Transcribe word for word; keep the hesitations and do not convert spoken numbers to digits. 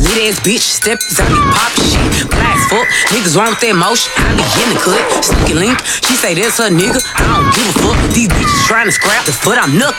lit ass bitch, steppers out me pop shit. Black fuck, niggas want that motion. I be in the cut, sneaky link. She say that's her nigga, I don't give a fuck. These bitches trying to scrap the foot, I'm nuck